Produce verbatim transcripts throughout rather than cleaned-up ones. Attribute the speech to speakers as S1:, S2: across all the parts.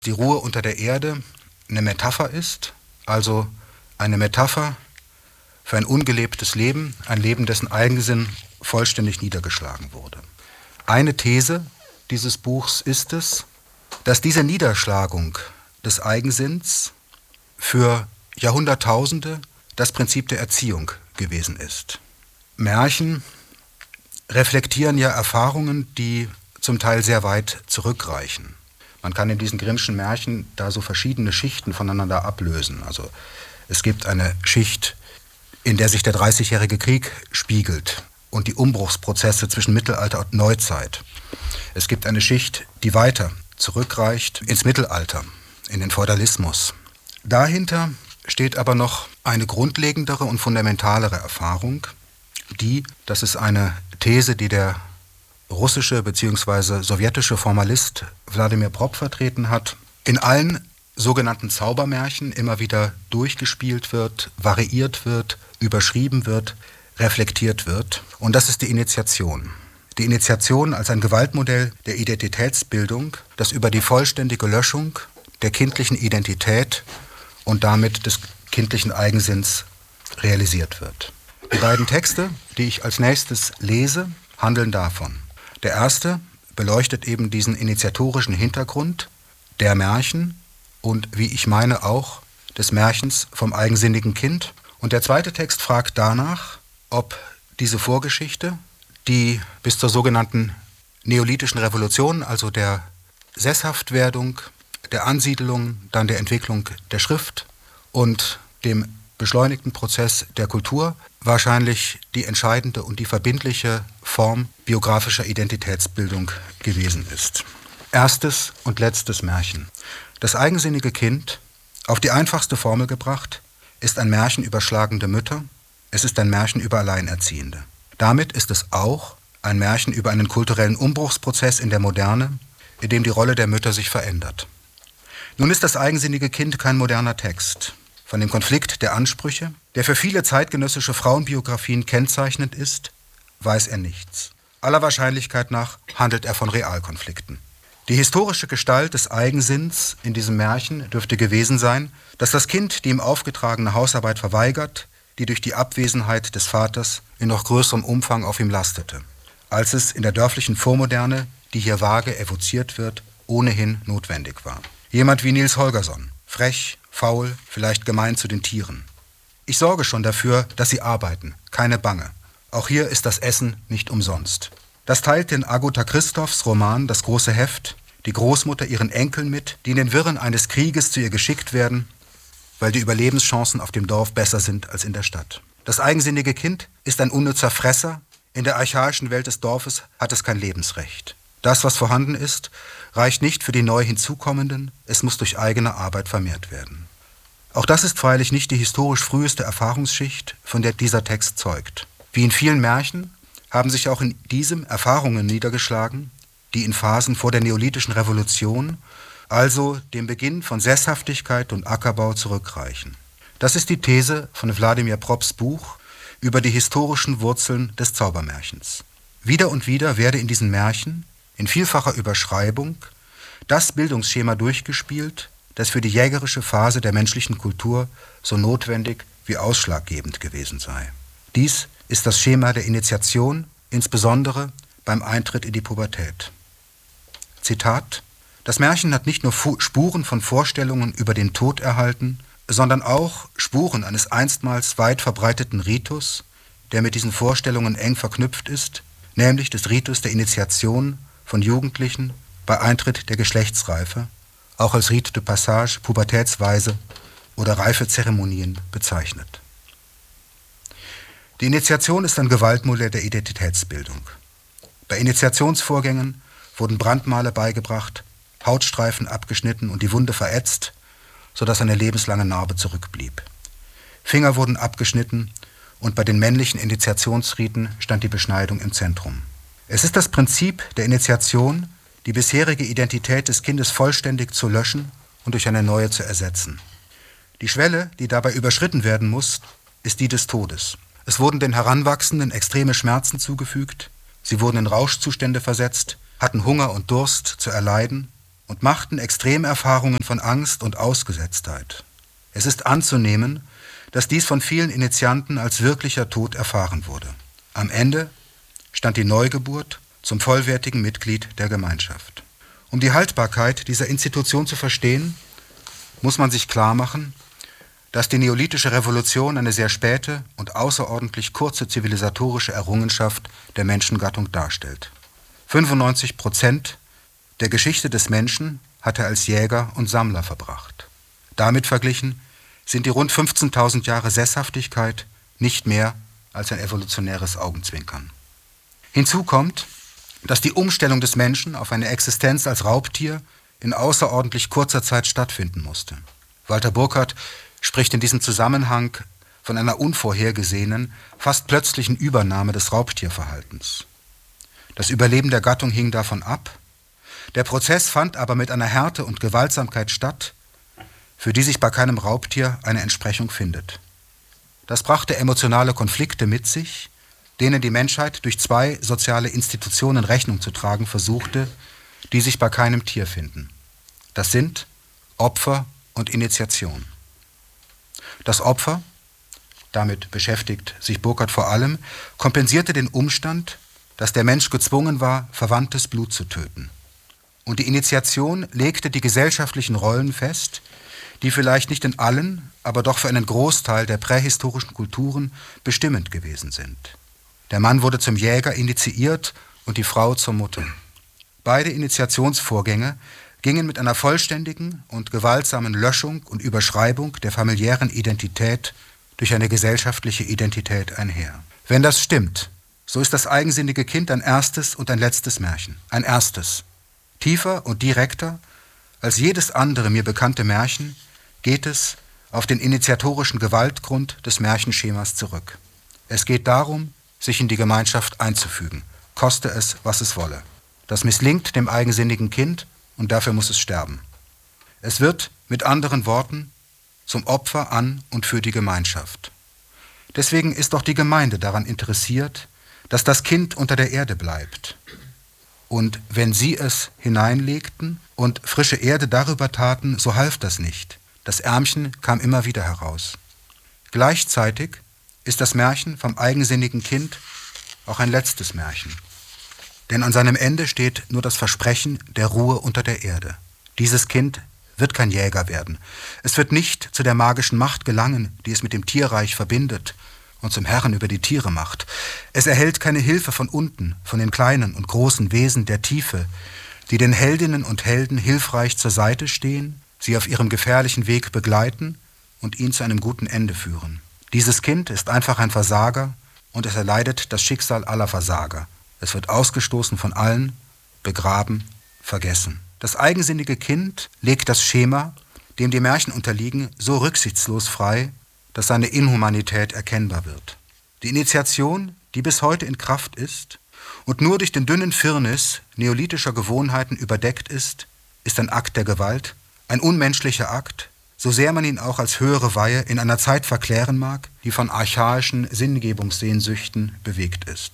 S1: die Ruhe unter der Erde eine Metapher ist, also eine Metapher für ein ungelebtes Leben, ein Leben, dessen Eigensinn vollständig niedergeschlagen wurde. Eine These dieses Buchs ist es, dass diese Niederschlagung des Eigensinns für Jahrhunderttausende das Prinzip der Erziehung gewesen ist. Märchen reflektieren ja Erfahrungen, die zum Teil sehr weit zurückreichen. Man kann in diesen Grimmschen Märchen da so verschiedene Schichten voneinander ablösen. Also es gibt eine Schicht, in der sich der Dreißigjährige Krieg spiegelt und die Umbruchsprozesse zwischen Mittelalter und Neuzeit. Es gibt eine Schicht, die weiter zurückreicht ins Mittelalter, in den Feudalismus. Dahinter steht aber noch eine grundlegendere und fundamentalere Erfahrung, die, das ist eine These, die der russische bzw. sowjetische Formalist Wladimir Prop vertreten hat, in allen sogenannten Zaubermärchen immer wieder durchgespielt wird, variiert wird, überschrieben wird, reflektiert wird. Und das ist die Initiation. Die Initiation als ein Gewaltmodell der Identitätsbildung, das über die vollständige Löschung der kindlichen Identität und damit des kindlichen Eigensinns realisiert wird. Die beiden Texte, die ich als nächstes lese, handeln davon. Der erste beleuchtet eben diesen initiatorischen Hintergrund der Märchen und, wie ich meine, auch des Märchens vom eigensinnigen Kind. Und der zweite Text fragt danach, ob diese Vorgeschichte, die bis zur sogenannten Neolithischen Revolution, also der Sesshaftwerdung, der Ansiedelung, dann der Entwicklung der Schrift und dem beschleunigten Prozess der Kultur, wahrscheinlich die entscheidende und die verbindliche Form biografischer Identitätsbildung gewesen ist. Erstes und letztes Märchen. Das eigensinnige Kind, auf die einfachste Formel gebracht, ist ein Märchen über schlagende Mütter, es ist ein Märchen über Alleinerziehende. Damit ist es auch ein Märchen über einen kulturellen Umbruchsprozess in der Moderne, in dem die Rolle der Mütter sich verändert. Nun ist das eigensinnige Kind kein moderner Text. Von dem Konflikt der Ansprüche, der für viele zeitgenössische Frauenbiografien kennzeichnend ist, weiß er nichts. Aller Wahrscheinlichkeit nach handelt er von Realkonflikten. Die historische Gestalt des Eigensinns in diesem Märchen dürfte gewesen sein, dass das Kind die ihm aufgetragene Hausarbeit verweigert, die durch die Abwesenheit des Vaters in noch größerem Umfang auf ihm lastete, als es in der dörflichen Vormoderne, die hier vage evoziert wird, ohnehin notwendig war. Jemand wie Nils Holgersson, frech, faul, vielleicht gemein zu den Tieren. Ich sorge schon dafür, dass sie arbeiten, keine Bange. Auch hier ist das Essen nicht umsonst. Das teilt in Agota Christophs Roman Das große Heft die Großmutter ihren Enkeln mit, die in den Wirren eines Krieges zu ihr geschickt werden, weil die Überlebenschancen auf dem Dorf besser sind als in der Stadt. Das eigensinnige Kind ist ein unnützer Fresser. In der archaischen Welt des Dorfes hat es kein Lebensrecht. Das, was vorhanden ist, reicht nicht für die neu hinzukommenden, es muss durch eigene Arbeit vermehrt werden. Auch das ist freilich nicht die historisch früheste Erfahrungsschicht, von der dieser Text zeugt. Wie in vielen Märchen haben sich auch in diesem Erfahrungen niedergeschlagen, die in Phasen vor der Neolithischen Revolution, also dem Beginn von Sesshaftigkeit und Ackerbau, zurückreichen. Das ist die These von Wladimir Props Buch über die historischen Wurzeln des Zaubermärchens. Wieder und wieder werde in diesen Märchen, in vielfacher Überschreibung, das Bildungsschema durchgespielt, das für die jägerische Phase der menschlichen Kultur so notwendig wie ausschlaggebend gewesen sei. Dies ist das Schema der Initiation, insbesondere beim Eintritt in die Pubertät. Zitat: Das Märchen hat nicht nur Fu- Spuren von Vorstellungen über den Tod erhalten, sondern auch Spuren eines einstmals weit verbreiteten Ritus, der mit diesen Vorstellungen eng verknüpft ist, nämlich des Ritus der Initiation von Jugendlichen bei Eintritt der Geschlechtsreife, auch als Rite de Passage, Pubertätsweise oder Reifezeremonien bezeichnet. Die Initiation ist ein Gewaltmodell der Identitätsbildung. Bei Initiationsvorgängen wurden Brandmale beigebracht, Hautstreifen abgeschnitten und die Wunde verätzt, sodass eine lebenslange Narbe zurückblieb. Finger wurden abgeschnitten und bei den männlichen Initiationsriten stand die Beschneidung im Zentrum. Es ist das Prinzip der Initiation, die bisherige Identität des Kindes vollständig zu löschen und durch eine neue zu ersetzen. Die Schwelle, die dabei überschritten werden muss, ist die des Todes. Es wurden den Heranwachsenden extreme Schmerzen zugefügt, sie wurden in Rauschzustände versetzt, hatten Hunger und Durst zu erleiden und machten Extremerfahrungen von Angst und Ausgesetztheit. Es ist anzunehmen, dass dies von vielen Initianten als wirklicher Tod erfahren wurde. Am Ende stand die Neugeburt zum vollwertigen Mitglied der Gemeinschaft. Um die Haltbarkeit dieser Institution zu verstehen, muss man sich klarmachen, dass die neolithische Revolution eine sehr späte und außerordentlich kurze zivilisatorische Errungenschaft der Menschengattung darstellt. fünfundneunzig Prozent der Geschichte des Menschen hat er als Jäger und Sammler verbracht. Damit verglichen sind die rund fünfzehntausend Jahre Sesshaftigkeit nicht mehr als ein evolutionäres Augenzwinkern. Hinzu kommt, dass die Umstellung des Menschen auf eine Existenz als Raubtier in außerordentlich kurzer Zeit stattfinden musste. Walter Burkhardt spricht in diesem Zusammenhang von einer unvorhergesehenen, fast plötzlichen Übernahme des Raubtierverhaltens. Das Überleben der Gattung hing davon ab. Der Prozess fand aber mit einer Härte und Gewaltsamkeit statt, für die sich bei keinem Raubtier eine Entsprechung findet. Das brachte emotionale Konflikte mit sich, denen die Menschheit durch zwei soziale Institutionen Rechnung zu tragen versuchte, die sich bei keinem Tier finden. Das sind Opfer und Initiation. Das Opfer, damit beschäftigt sich Burkhardt vor allem, kompensierte den Umstand, dass der Mensch gezwungen war, verwandtes Blut zu töten. Und die Initiation legte die gesellschaftlichen Rollen fest, die vielleicht nicht in allen, aber doch für einen Großteil der prähistorischen Kulturen bestimmend gewesen sind. Der Mann wurde zum Jäger initiiert und die Frau zur Mutter. Beide Initiationsvorgänge gingen mit einer vollständigen und gewaltsamen Löschung und Überschreibung der familiären Identität durch eine gesellschaftliche Identität einher. Wenn das stimmt, so ist das eigensinnige Kind ein erstes und ein letztes Märchen. Ein erstes. Tiefer und direkter als jedes andere mir bekannte Märchen geht es auf den initiatorischen Gewaltgrund des Märchenschemas zurück. Es geht darum, sich in die Gemeinschaft einzufügen, koste es, was es wolle. Das misslingt dem eigensinnigen Kind und dafür muss es sterben. Es wird, mit anderen Worten, zum Opfer an und für die Gemeinschaft. Deswegen ist auch die Gemeinde daran interessiert, dass das Kind unter der Erde bleibt. Und wenn sie es hineinlegten und frische Erde darüber taten, so half das nicht. Das Ärmchen kam immer wieder heraus. Gleichzeitig ist das Märchen vom eigensinnigen Kind auch ein letztes Märchen. Denn an seinem Ende steht nur das Versprechen der Ruhe unter der Erde. Dieses Kind wird kein Jäger werden. Es wird nicht zu der magischen Macht gelangen, die es mit dem Tierreich verbindet und zum Herren über die Tiere macht. Es erhält keine Hilfe von unten, von den kleinen und großen Wesen der Tiefe, die den Heldinnen und Helden hilfreich zur Seite stehen, sie auf ihrem gefährlichen Weg begleiten und ihn zu einem guten Ende führen. Dieses Kind ist einfach ein Versager und es erleidet das Schicksal aller Versager. Es wird ausgestoßen von allen, begraben, vergessen. Das eigensinnige Kind legt das Schema, dem die Märchen unterliegen, so rücksichtslos frei, dass seine Inhumanität erkennbar wird. Die Initiation, die bis heute in Kraft ist und nur durch den dünnen Firnis neolithischer Gewohnheiten überdeckt ist, ist ein Akt der Gewalt, ein unmenschlicher Akt, so sehr man ihn auch als höhere Weihe in einer Zeit verklären mag, die von archaischen Sinngebungssehnsüchten bewegt ist.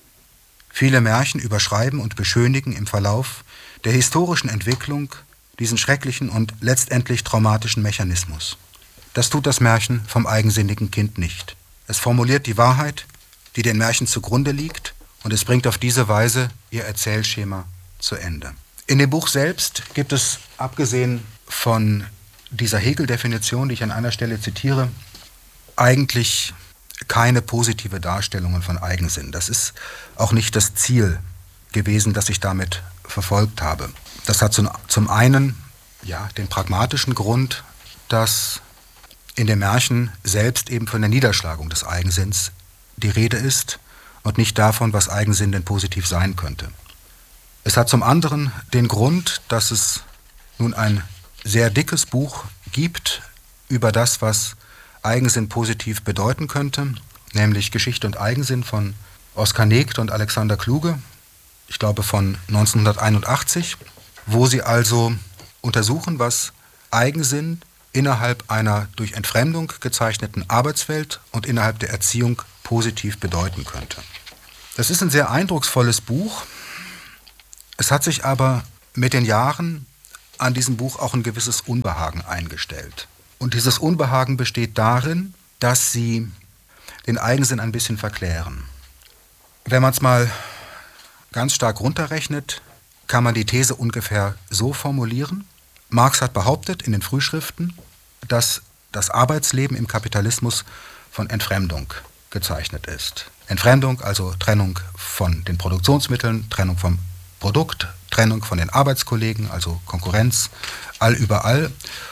S1: Viele Märchen überschreiben und beschönigen im Verlauf der historischen Entwicklung diesen schrecklichen und letztendlich traumatischen Mechanismus. Das tut das Märchen vom eigensinnigen Kind nicht. Es formuliert die Wahrheit, die den Märchen zugrunde liegt, und es bringt auf diese Weise ihr Erzählschema zu Ende. In dem Buch selbst gibt es, abgesehen von dieser Hegel-Definition, die ich an einer Stelle zitiere, eigentlich keine positive Darstellungen von Eigensinn. Das ist auch nicht das Ziel gewesen, das ich damit verfolgt habe. Das hat zum, zum einen ja, den pragmatischen Grund, dass in dem Märchen selbst eben von der Niederschlagung des Eigensinns die Rede ist und nicht davon, was Eigensinn denn positiv sein könnte. Es hat zum anderen den Grund, dass es nun ein sehr dickes Buch gibt über das, was Eigensinn positiv bedeuten könnte, nämlich Geschichte und Eigensinn von Oskar Negт und Alexander Kluge, ich glaube von neunzehnhunderteinundachtzig, wo sie also untersuchen, was Eigensinn innerhalb einer durch Entfremdung gezeichneten Arbeitswelt und innerhalb der Erziehung positiv bedeuten könnte. Das ist ein sehr eindrucksvolles Buch. Es hat sich aber mit den Jahren an diesem Buch auch ein gewisses Unbehagen eingestellt. Und dieses Unbehagen besteht darin, dass sie den Eigensinn ein bisschen verklären. Wenn man es mal ganz stark runterrechnet, kann man die These ungefähr so formulieren. Marx hat behauptet in den Frühschriften, dass das Arbeitsleben im Kapitalismus von Entfremdung gezeichnet ist. Entfremdung, also Trennung von den Produktionsmitteln, Trennung vom Produkt, Trennung von den Arbeitskollegen, also Konkurrenz, allüberall.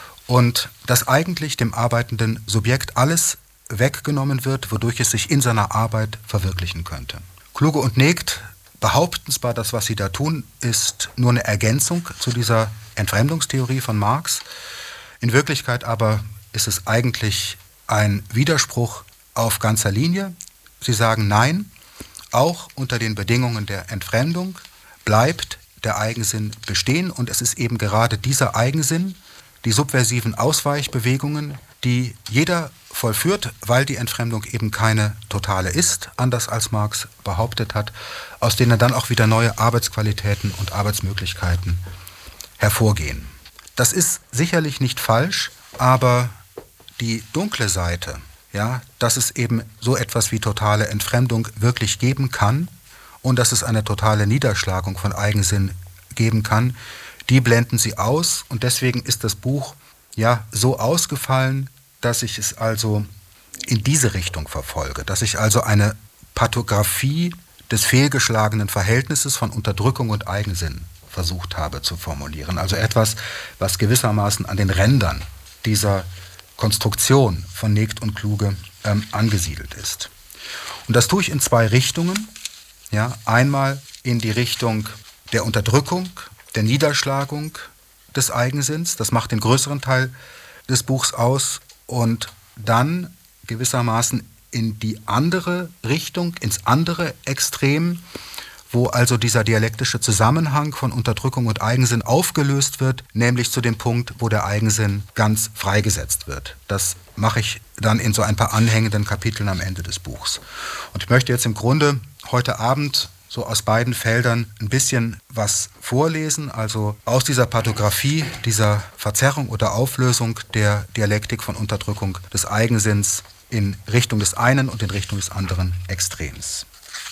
S1: Und dass eigentlich dem arbeitenden Subjekt alles weggenommen wird, wodurch es sich in seiner Arbeit verwirklichen könnte. Kluge und Negt behaupten zwar, das, was sie da tun, ist nur eine Ergänzung zu dieser Entfremdungstheorie von Marx. In Wirklichkeit aber ist es eigentlich ein Widerspruch auf ganzer Linie. Sie sagen, nein, auch unter den Bedingungen der Entfremdung bleibt der Eigensinn bestehen und es ist eben gerade dieser Eigensinn, die subversiven Ausweichbewegungen, die jeder vollführt, weil die Entfremdung eben keine totale ist, anders als Marx behauptet hat, aus denen dann auch wieder neue Arbeitsqualitäten und Arbeitsmöglichkeiten hervorgehen. Das ist sicherlich nicht falsch, aber die dunkle Seite, ja, dass es eben so etwas wie totale Entfremdung wirklich geben kann und dass es eine totale Niederschlagung von Eigensinn geben kann, die blenden sie aus und deswegen ist das Buch ja so ausgefallen, dass ich es also in diese Richtung verfolge, dass ich also eine Pathographie des fehlgeschlagenen Verhältnisses von Unterdrückung und Eigensinn versucht habe zu formulieren. Also etwas, was gewissermaßen an den Rändern dieser Konstruktion von Negt und Kluge ähm, angesiedelt ist. Und das tue ich in zwei Richtungen. Ja, einmal in die Richtung der Unterdrückung, der Niederschlagung des Eigensinns, das macht den größeren Teil des Buchs aus, und dann gewissermaßen in die andere Richtung, ins andere Extrem, wo also dieser dialektische Zusammenhang von Unterdrückung und Eigensinn aufgelöst wird, nämlich zu dem Punkt, wo der Eigensinn ganz freigesetzt wird. Das mache ich dann in so ein paar anhängenden Kapiteln am Ende des Buchs. Und ich möchte jetzt im Grunde heute Abend so aus beiden Feldern ein bisschen was vorlesen, also aus dieser Pathographie, dieser Verzerrung oder Auflösung der Dialektik von Unterdrückung des Eigensinns in Richtung des einen und in Richtung des anderen Extrems.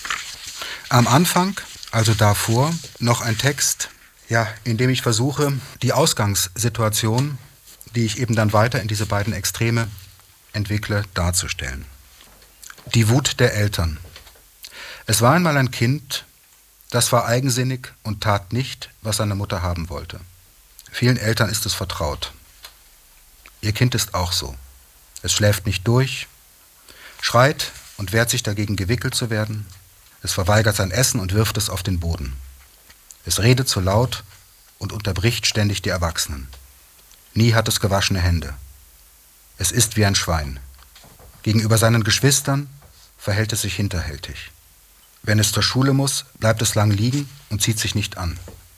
S1: Am Anfang, also davor, noch ein Text, ja, in dem ich versuche, die Ausgangssituation, die ich eben dann weiter in diese beiden Extreme entwickle, darzustellen. Die Wut der Eltern. Es war einmal ein Kind, das war eigensinnig und tat nicht, was seine Mutter haben wollte. Vielen Eltern ist es vertraut. Ihr Kind ist auch so. Es schläft nicht durch, schreit und wehrt sich dagegen, gewickelt zu werden. Es verweigert sein Essen und wirft es auf den Boden. Es redet zu laut und unterbricht ständig die Erwachsenen. Nie hat es gewaschene Hände. Es ist wie ein Schwein. Gegenüber seinen Geschwistern verhält es sich hinterhältig. Wenn es zur Schule muss, bleibt es lang liegen und zieht sich nicht an.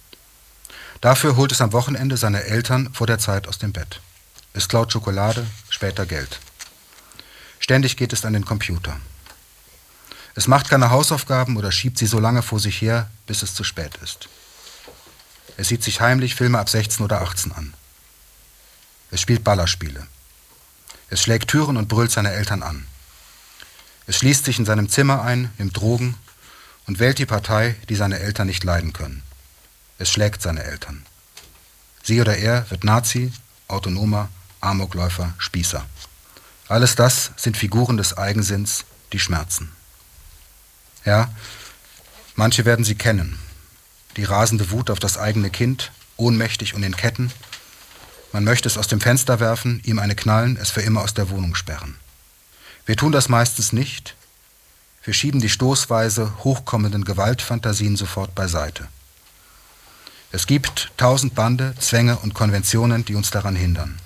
S1: Dafür holt es am Wochenende seine Eltern vor der Zeit aus dem Bett. Es klaut Schokolade, später Geld. Ständig geht es an den Computer. Es macht keine Hausaufgaben oder schiebt sie so lange vor sich her, bis es zu spät ist. Es sieht sich heimlich Filme ab sechzehn oder achtzehn an. Es spielt Ballerspiele. Es schlägt Türen und brüllt seine Eltern an. Es schließt sich in seinem Zimmer ein, nimmt Drogen und wählt die Partei, die seine Eltern nicht leiden können. Es schlägt seine Eltern. Sie oder er wird Nazi, Autonomer, Amokläufer, Spießer. Alles das sind Figuren des Eigensinns, die schmerzen. Ja, manche werden sie kennen. Die rasende Wut auf das eigene Kind, ohnmächtig und in Ketten. Man möchte es aus dem Fenster werfen, ihm eine knallen, es für immer aus der Wohnung sperren. Wir tun das meistens nicht. Wir schieben die stoßweise hochkommenden Gewaltfantasien sofort beiseite. Es gibt tausend Bande, Zwänge und Konventionen, die uns daran hindern.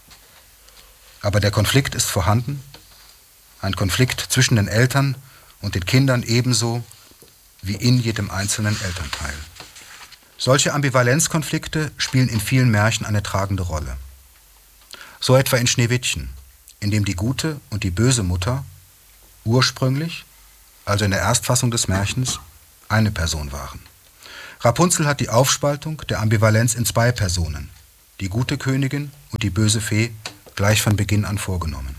S1: Aber der Konflikt ist vorhanden, ein Konflikt zwischen den Eltern und den Kindern ebenso wie in jedem einzelnen Elternteil. Solche Ambivalenzkonflikte spielen in vielen Märchen eine tragende Rolle. So etwa in Schneewittchen, in dem die gute und die böse Mutter ursprünglich, also in der Erstfassung des Märchens, eine Person waren. Rapunzel hat die Aufspaltung der Ambivalenz in zwei Personen, die gute Königin und die böse Fee gleich von Beginn an vorgenommen.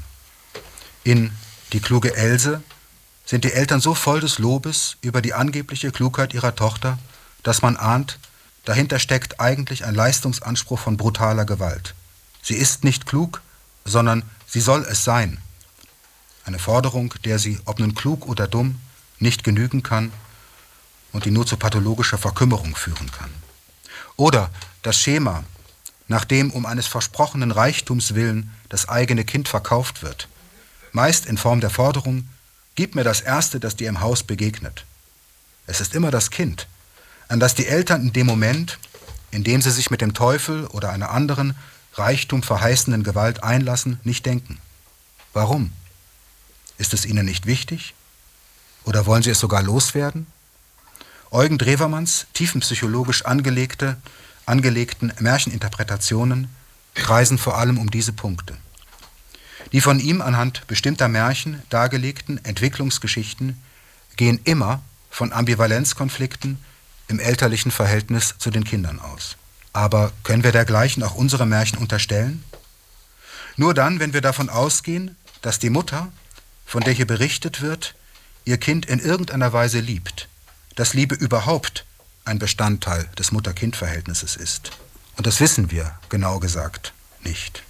S1: In Die kluge Else sind die Eltern so voll des Lobes über die angebliche Klugheit ihrer Tochter, dass man ahnt, dahinter steckt eigentlich ein Leistungsanspruch von brutaler Gewalt. Sie ist nicht klug, sondern sie soll es sein. Eine Forderung, der sie, ob nun klug oder dumm, nicht genügen kann und die nur zu pathologischer Verkümmerung führen kann. Oder das Schema, nach dem um eines versprochenen Reichtums willen das eigene Kind verkauft wird, meist in Form der Forderung: Gib mir das Erste, das dir im Haus begegnet. Es ist immer das Kind, an das die Eltern in dem Moment, in dem sie sich mit dem Teufel oder einer anderen Reichtum verheißenden Gewalt einlassen, nicht denken. Warum? Ist es ihnen nicht wichtig? Oder wollen sie es sogar loswerden? Eugen Drewermanns tiefenpsychologisch angelegte, angelegten Märcheninterpretationen kreisen vor allem um diese Punkte. Die von ihm anhand bestimmter Märchen dargelegten Entwicklungsgeschichten gehen immer von Ambivalenzkonflikten im elterlichen Verhältnis zu den Kindern aus. Aber können wir dergleichen auch unsere Märchen unterstellen? Nur dann, wenn wir davon ausgehen, dass die Mutter, von der hier berichtet wird, ihr Kind in irgendeiner Weise liebt, dass Liebe überhaupt ein Bestandteil des Mutter-Kind-Verhältnisses ist. Und das wissen wir, genau gesagt, nicht.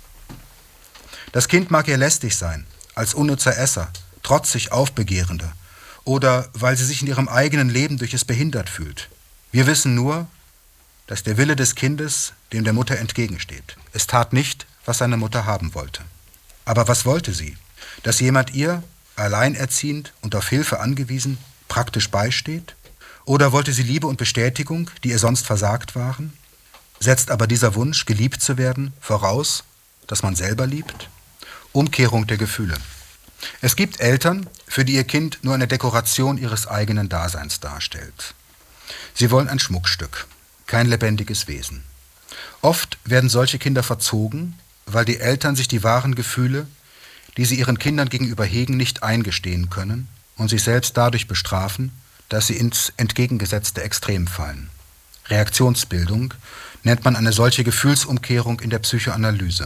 S1: Das Kind mag ihr lästig sein, als unnützer Esser, trotzig Aufbegehrender oder weil sie sich in ihrem eigenen Leben durch es behindert fühlt. Wir wissen nur, dass der Wille des Kindes dem der Mutter entgegensteht. Es tat nicht, was seine Mutter haben wollte. Aber was wollte sie? Dass jemand ihr, alleinerziehend und auf Hilfe angewiesen, praktisch beisteht? Oder wollte sie Liebe und Bestätigung, die ihr sonst versagt waren? Setzt aber dieser Wunsch, geliebt zu werden, voraus, dass man selber liebt? Umkehrung der Gefühle. Es gibt Eltern, für die ihr Kind nur eine Dekoration ihres eigenen Daseins darstellt. Sie wollen ein Schmuckstück, kein lebendiges Wesen. Oft werden solche Kinder verzogen, weil die Eltern sich die wahren Gefühle, die sie ihren Kindern gegenüber hegen, nicht eingestehen können und sich selbst dadurch bestrafen, dass sie ins entgegengesetzte Extrem fallen. Reaktionsbildung nennt man eine solche Gefühlsumkehrung in der Psychoanalyse.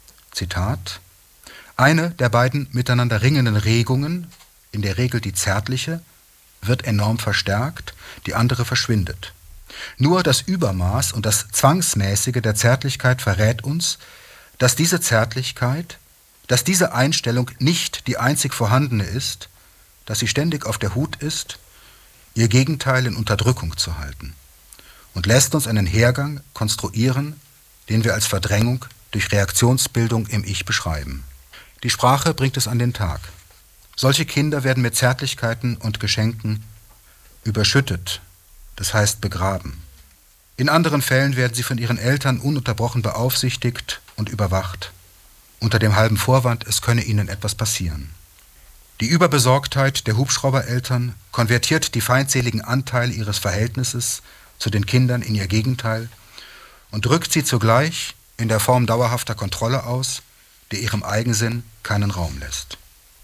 S1: Zitat: Eine der beiden miteinander ringenden Regungen, in der Regel die zärtliche, wird enorm verstärkt, die andere verschwindet. Nur das Übermaß und das Zwangsmäßige der Zärtlichkeit verrät uns, dass diese Zärtlichkeit, dass diese Einstellung nicht die einzig vorhandene ist, dass sie ständig auf der Hut ist, ihr Gegenteil in Unterdrückung zu halten, und lässt uns einen Hergang konstruieren, den wir als Verdrängung durch Reaktionsbildung im Ich beschreiben. Die Sprache bringt es an den Tag. Solche Kinder werden mit Zärtlichkeiten und Geschenken überschüttet, das heißt begraben. In anderen Fällen werden sie von ihren Eltern ununterbrochen beaufsichtigt und überwacht, unter dem halben Vorwand, es könne ihnen etwas passieren. Die Überbesorgtheit der Hubschraubereltern konvertiert die feindseligen Anteile ihres Verhältnisses zu den Kindern in ihr Gegenteil und drückt sie zugleich in der Form dauerhafter Kontrolle aus, der ihrem Eigensinn keinen Raum lässt.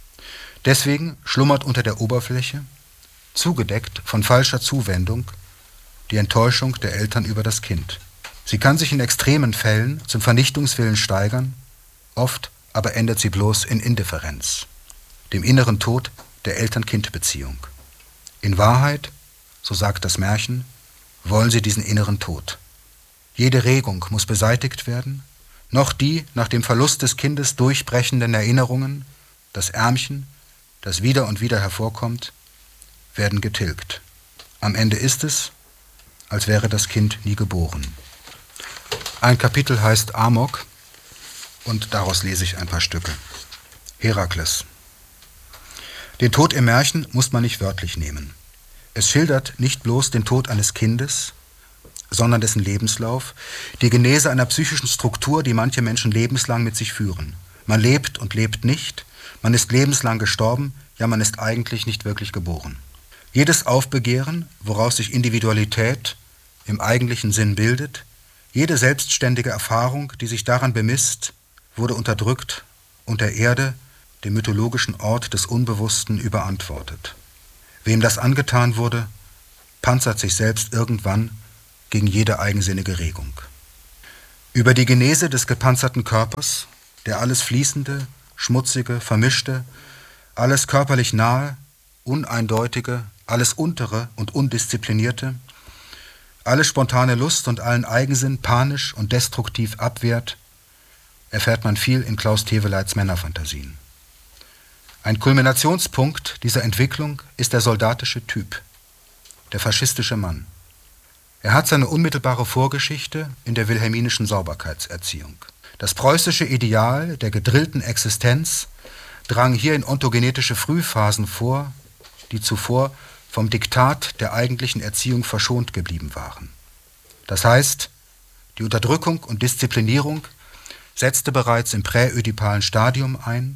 S1: Deswegen schlummert unter der Oberfläche, zugedeckt von falscher Zuwendung, die Enttäuschung der Eltern über das Kind. Sie kann sich in extremen Fällen zum Vernichtungswillen steigern, oft aber endet sie bloß in Indifferenz, dem inneren Tod der Eltern-Kind-Beziehung. In Wahrheit, so sagt das Märchen, wollen sie diesen inneren Tod. Jede Regung muss beseitigt werden, noch die nach dem Verlust des Kindes durchbrechenden Erinnerungen, das Ärmchen, das wieder und wieder hervorkommt, werden getilgt. Am Ende ist es, als wäre das Kind nie geboren. Ein Kapitel heißt Amok und daraus lese ich ein paar Stücke. Herakles. Den Tod im Märchen muss man nicht wörtlich nehmen. Es schildert nicht bloß den Tod eines Kindes, sondern dessen Lebenslauf, die Genese einer psychischen Struktur, die manche Menschen lebenslang mit sich führen. Man lebt und lebt nicht, man ist lebenslang gestorben, ja, man ist eigentlich nicht wirklich geboren. Jedes Aufbegehren, woraus sich Individualität im eigentlichen Sinn bildet, jede selbstständige Erfahrung, die sich daran bemisst, wurde unterdrückt und der Erde, dem mythologischen Ort des Unbewussten, überantwortet. Wem das angetan wurde, panzert sich selbst irgendwann gegen jede eigensinnige Regung. Über die Genese des gepanzerten Körpers, der alles Fließende, Schmutzige, Vermischte, alles körperlich Nahe, Uneindeutige, alles Untere und Undisziplinierte, alle spontane Lust und allen Eigensinn panisch und destruktiv abwehrt, erfährt man viel in Klaus Teweleits Männerfantasien. Ein Kulminationspunkt dieser Entwicklung ist der soldatische Typ, der faschistische Mann. Er hat seine unmittelbare Vorgeschichte in der wilhelminischen Sauberkeitserziehung. Das preußische Ideal der gedrillten Existenz drang hier in ontogenetische Frühphasen vor, die zuvor vom Diktat der eigentlichen Erziehung verschont geblieben waren. Das heißt, die Unterdrückung und Disziplinierung setzte bereits im präödipalen Stadium ein,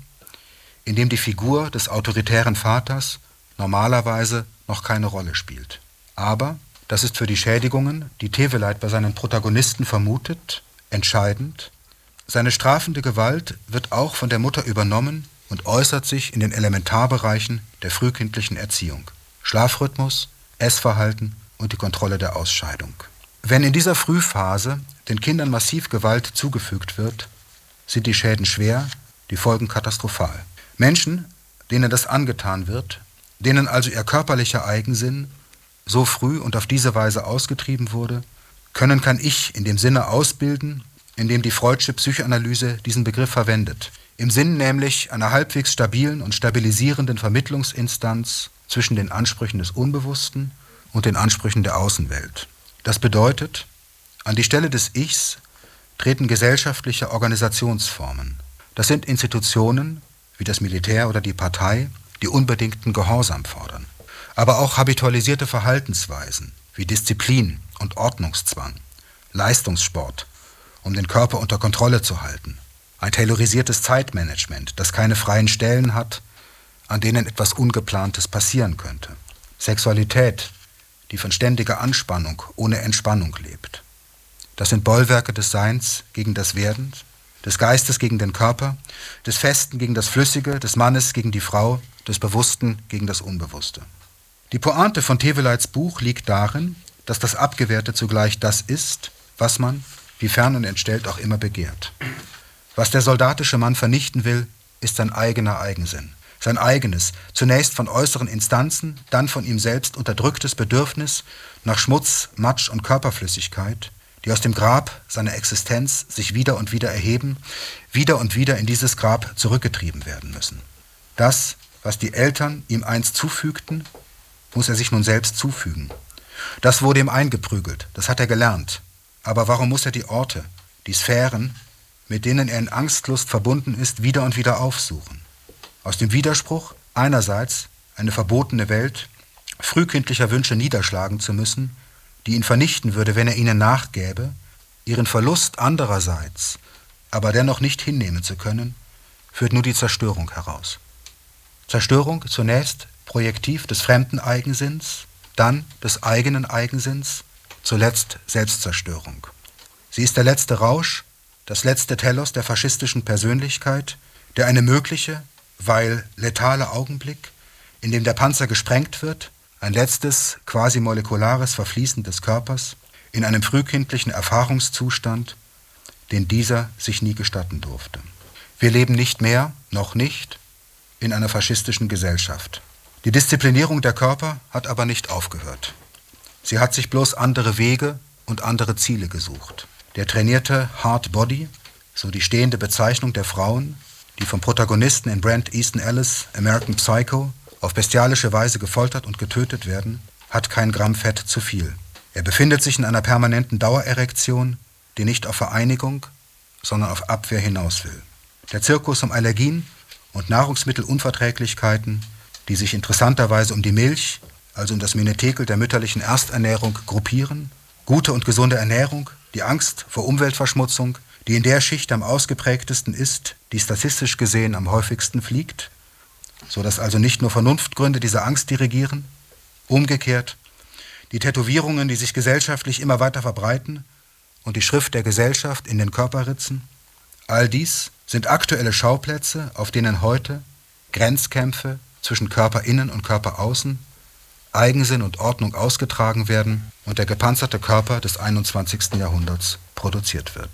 S1: in dem die Figur des autoritären Vaters normalerweise noch keine Rolle spielt. Aber das ist für die Schädigungen, die Teweleit bei seinen Protagonisten vermutet, entscheidend. Seine strafende Gewalt wird auch von der Mutter übernommen und äußert sich in den Elementarbereichen der frühkindlichen Erziehung. Schlafrhythmus, Essverhalten und die Kontrolle der Ausscheidung. Wenn in dieser Frühphase den Kindern massiv Gewalt zugefügt wird, sind die Schäden schwer, die Folgen katastrophal. Menschen, denen das angetan wird, denen also ihr körperlicher Eigensinn so früh und auf diese Weise ausgetrieben wurde, können kein Ich in dem Sinne ausbilden, in dem die Freudsche Psychoanalyse diesen Begriff verwendet. Im Sinn nämlich einer halbwegs stabilen und stabilisierenden Vermittlungsinstanz zwischen den Ansprüchen des Unbewussten und den Ansprüchen der Außenwelt. Das bedeutet, an die Stelle des Ichs treten gesellschaftliche Organisationsformen. Das sind Institutionen wie das Militär oder die Partei, die unbedingten Gehorsam fordern. Aber auch habitualisierte Verhaltensweisen wie Disziplin und Ordnungszwang, Leistungssport, um den Körper unter Kontrolle zu halten, ein taylorisiertes Zeitmanagement, das keine freien Stellen hat, an denen etwas Ungeplantes passieren könnte, Sexualität, die von ständiger Anspannung ohne Entspannung lebt. Das sind Bollwerke des Seins gegen das Werden, des Geistes gegen den Körper, des Festen gegen das Flüssige, des Mannes gegen die Frau, des Bewussten gegen das Unbewusste. Die Pointe von Teweleits Buch liegt darin, dass das Abgewehrte zugleich das ist, was man, wie fern und entstellt auch immer, begehrt. Was der soldatische Mann vernichten will, ist sein eigener Eigensinn. Sein eigenes, zunächst von äußeren Instanzen, dann von ihm selbst unterdrücktes Bedürfnis nach Schmutz, Matsch und Körperflüssigkeit, die aus dem Grab seiner Existenz sich wieder und wieder erheben, wieder und wieder in dieses Grab zurückgetrieben werden müssen. Das, was die Eltern ihm einst zufügten, muss er sich nun selbst zufügen. Das wurde ihm eingeprügelt, das hat er gelernt. Aber warum muss er die Orte, die Sphären, mit denen er in Angstlust verbunden ist, wieder und wieder aufsuchen? Aus dem Widerspruch, einerseits eine verbotene Welt frühkindlicher Wünsche niederschlagen zu müssen, die ihn vernichten würde, wenn er ihnen nachgäbe, ihren Verlust andererseits, aber dennoch nicht hinnehmen zu können, führt nur die Zerstörung heraus. Zerstörung zunächst projektiv des fremden Eigensinns, dann des eigenen Eigensinns, zuletzt Selbstzerstörung. Sie ist der letzte Rausch, das letzte Telos der faschistischen Persönlichkeit, der eine mögliche, weil letale Augenblick, in dem der Panzer gesprengt wird, ein letztes, quasi molekulares Verfließen des Körpers in einem frühkindlichen Erfahrungszustand, den dieser sich nie gestatten durfte. Wir leben nicht mehr, noch nicht, in einer faschistischen Gesellschaft. Die Disziplinierung der Körper hat aber nicht aufgehört. Sie hat sich bloß andere Wege und andere Ziele gesucht. Der trainierte Hard Body, so die stehende Bezeichnung der Frauen, die vom Protagonisten in Brent Easton Ellis' American Psycho auf bestialische Weise gefoltert und getötet werden, hat kein Gramm Fett zu viel. Er befindet sich in einer permanenten Dauererektion, die nicht auf Vereinigung, sondern auf Abwehr hinaus will. Der Zirkus um Allergien und Nahrungsmittelunverträglichkeiten, die sich interessanterweise um die Milch, also um das Menetekel der mütterlichen Ersternährung, gruppieren, gute und gesunde Ernährung, die Angst vor Umweltverschmutzung, die in der Schicht am ausgeprägtesten ist, die statistisch gesehen am häufigsten fliegt, sodass also nicht nur Vernunftgründe diese Angst dirigieren, umgekehrt die Tätowierungen, die sich gesellschaftlich immer weiter verbreiten und die Schrift der Gesellschaft in den Körper ritzen, all dies sind aktuelle Schauplätze, auf denen heute Grenzkämpfe zwischen Körperinnen und Körperaußen, Eigensinn und Ordnung ausgetragen werden und der gepanzerte Körper des einundzwanzigsten Jahrhunderts produziert wird.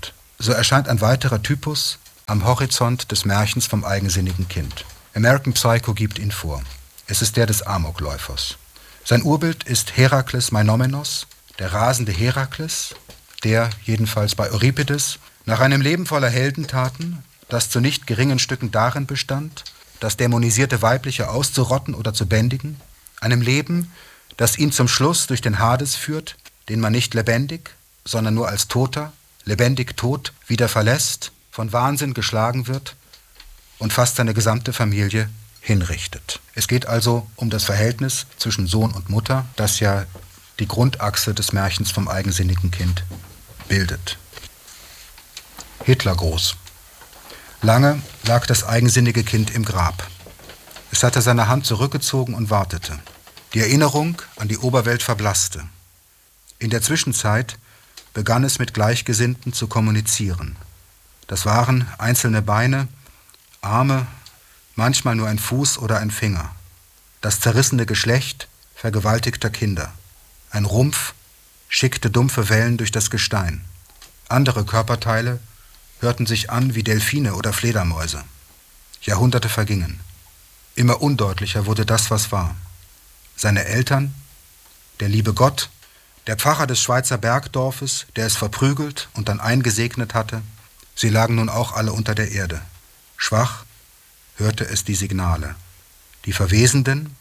S1: so erscheint ein weiterer Typus am Horizont des Märchens vom eigensinnigen Kind. American Psycho gibt ihn vor. Es ist der des Amokläufers. Sein Urbild ist Herakles Meinomaios, der rasende Herakles, der, jedenfalls bei Euripides, nach einem Leben voller Heldentaten, das zu nicht geringen Stücken darin bestand, das dämonisierte Weibliche auszurotten oder zu bändigen, einem Leben, das ihn zum Schluss durch den Hades führt, den man nicht lebendig, sondern nur als Toter, lebendig tot, wieder verlässt, von Wahnsinn geschlagen wird und fast seine gesamte Familie hinrichtet. Es geht also um das Verhältnis zwischen Sohn und Mutter, das ja die Grundachse des Märchens vom eigensinnigen Kind bildet. Hitlergruß. Lange lag das eigensinnige Kind im Grab. Es hatte seine Hand zurückgezogen und wartete. Die Erinnerung an die Oberwelt verblasste. In der Zwischenzeit begann es mit Gleichgesinnten zu kommunizieren. Das waren einzelne Beine, Arme, manchmal nur ein Fuß oder ein Finger. Das zerrissene Geschlecht vergewaltigter Kinder. Ein Rumpf schickte dumpfe Wellen durch das Gestein. Andere Körperteile hörten sich an wie Delfine oder Fledermäuse. Jahrhunderte vergingen. Immer undeutlicher wurde das, was war. Seine Eltern, der liebe Gott, der Pfarrer des Schweizer Bergdorfes, der es verprügelt und dann eingesegnet hatte, sie lagen nun auch alle unter der Erde. Schwach hörte es die Signale. Die Verwesenden,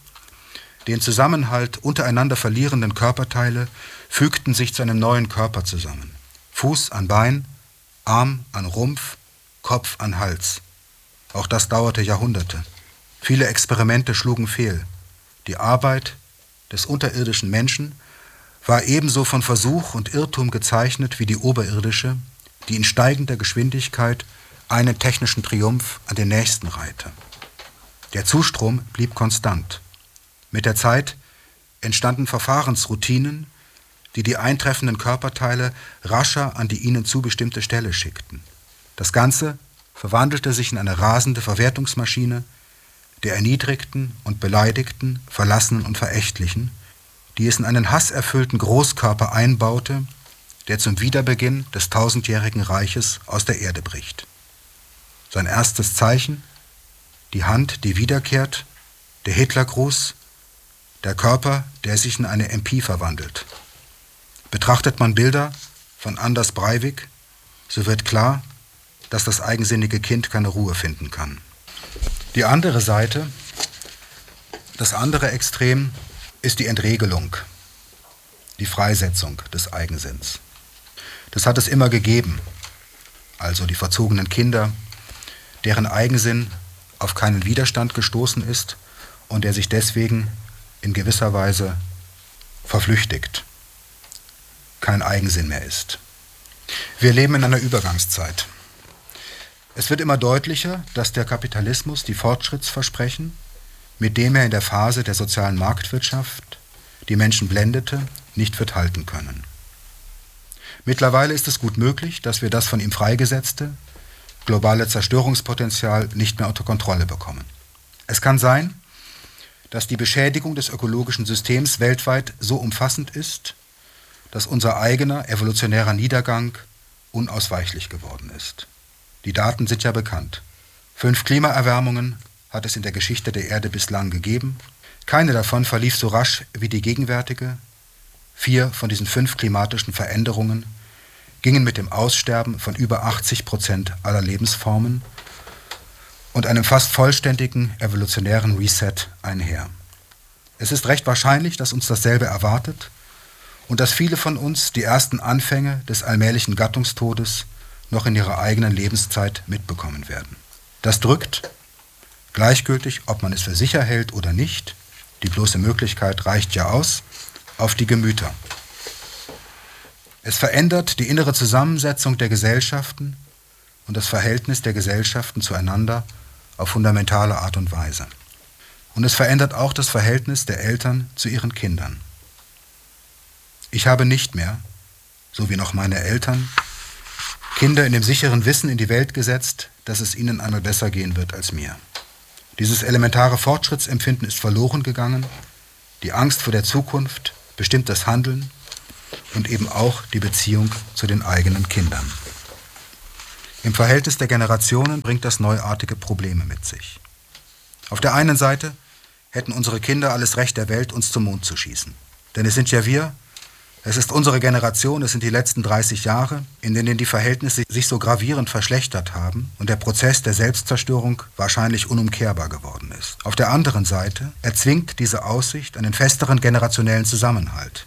S1: den Zusammenhalt untereinander verlierenden Körperteile fügten sich zu einem neuen Körper zusammen. Fuß an Bein, Arm an Rumpf, Kopf an Hals. Auch das dauerte Jahrhunderte. Viele Experimente schlugen fehl. Die Arbeit des unterirdischen Menschen war ebenso von Versuch und Irrtum gezeichnet wie die oberirdische, die in steigender Geschwindigkeit einen technischen Triumph an den nächsten reihte. Der Zustrom blieb konstant. Mit der Zeit entstanden Verfahrensroutinen, die die eintreffenden Körperteile rascher an die ihnen zubestimmte Stelle schickten. Das Ganze verwandelte sich in eine rasende Verwertungsmaschine der Erniedrigten und Beleidigten, Verlassenen und Verächtlichen, die es in einen hasserfüllten Großkörper einbaute, der zum Wiederbeginn des tausendjährigen Reiches aus der Erde bricht. Sein erstes Zeichen, die Hand, die wiederkehrt, der Hitlergruß, der Körper, der sich in eine M P verwandelt. Betrachtet man Bilder von Anders Breivik, so wird klar, dass das eigensinnige Kind keine Ruhe finden kann. Die andere Seite, das andere Extrem, ist die Entregelung, die Freisetzung des Eigensinns. Das hat es immer gegeben, also die verzogenen Kinder, deren Eigensinn auf keinen Widerstand gestoßen ist und der sich deswegen in gewisser Weise verflüchtigt, kein Eigensinn mehr ist. Wir leben in einer Übergangszeit. Es wird immer deutlicher, dass der Kapitalismus die Fortschrittsversprechen, mit dem er in der Phase der sozialen Marktwirtschaft die Menschen blendete, nicht wird halten können. Mittlerweile ist es gut möglich, dass wir das von ihm freigesetzte, globale Zerstörungspotenzial nicht mehr unter Kontrolle bekommen. Es kann sein, dass die Beschädigung des ökologischen Systems weltweit so umfassend ist, dass unser eigener evolutionärer Niedergang unausweichlich geworden ist. Die Daten sind ja bekannt. Fünf Klimaerwärmungen hat es in der Geschichte der Erde bislang gegeben. Keine davon verlief so rasch wie die gegenwärtige. Vier von diesen fünf klimatischen Veränderungen gingen mit dem Aussterben von über achtzig Prozent aller Lebensformen und einem fast vollständigen evolutionären Reset einher. Es ist recht wahrscheinlich, dass uns dasselbe erwartet und dass viele von uns die ersten Anfänge des allmählichen Gattungstodes noch in ihrer eigenen Lebenszeit mitbekommen werden. Das drückt, gleichgültig, ob man es für sicher hält oder nicht, die bloße Möglichkeit reicht ja aus, auf die Gemüter. Es verändert die innere Zusammensetzung der Gesellschaften und das Verhältnis der Gesellschaften zueinander auf fundamentale Art und Weise. Und es verändert auch das Verhältnis der Eltern zu ihren Kindern. Ich habe nicht mehr, so wie noch meine Eltern, Kinder in dem sicheren Wissen in die Welt gesetzt, dass es ihnen einmal besser gehen wird als mir. Dieses elementare Fortschrittsempfinden ist verloren gegangen. Die Angst vor der Zukunft bestimmt das Handeln und eben auch die Beziehung zu den eigenen Kindern. Im Verhältnis der Generationen bringt das neuartige Probleme mit sich. Auf der einen Seite hätten unsere Kinder alles Recht der Welt, uns zum Mond zu schießen. Denn es sind ja wir, es ist unsere Generation, es sind die letzten dreißig Jahre, in denen die Verhältnisse sich so gravierend verschlechtert haben und der Prozess der Selbstzerstörung wahrscheinlich unumkehrbar geworden ist. Auf der anderen Seite erzwingt diese Aussicht einen festeren generationellen Zusammenhalt.